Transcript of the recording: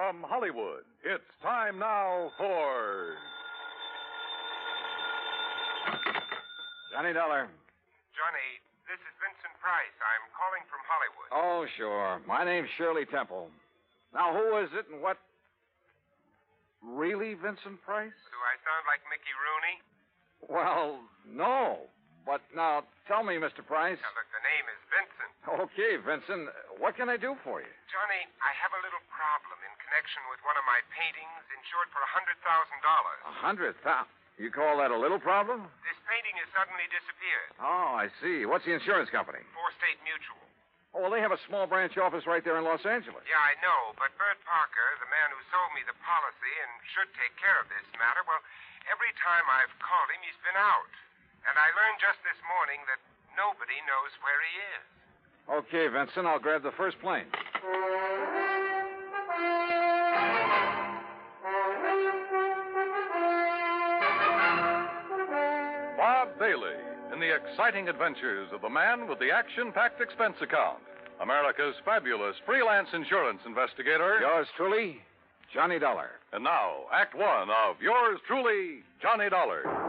From Hollywood, it's time now for... Johnny Dollar. Johnny, this is Vincent Price. I'm calling from Hollywood. Oh, sure. My name's Shirley Temple. Now, who is it and what... Really, Vincent Price? Do I sound like Mickey Rooney? Well, no. But now, tell me, Mr. Price. Now, look, the name is Vincent. Okay, Vincent. What can I do for you? Johnny, I have a little problem in connection with one of my paintings insured for $100,000. $100,000? You call that a little problem? This painting has suddenly disappeared. Oh, I see. What's the insurance company? Four State Mutual. Oh, well, they have a small branch office right there in Los Angeles. Yeah, I know, but Bert Parker, the man who sold me the policy and should take care of this matter, well, every time I've called him, he's been out. And I learned just this morning that nobody knows where he is. Okay, Vincent, I'll grab the first plane. Bob Bailey in the exciting adventures of the man with the action-packed expense account. America's fabulous freelance insurance investigator. Yours truly, Johnny Dollar. And now, Act One of Yours Truly, Johnny Dollar.